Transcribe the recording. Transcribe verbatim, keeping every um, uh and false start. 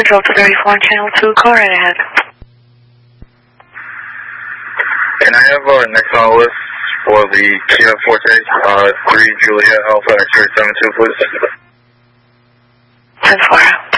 Control to thirty-four on channel two, call right ahead. Can I have uh, next on the list for the Kia Forte, uh, three Juliet Alpha X-ray seven two, please? ten four.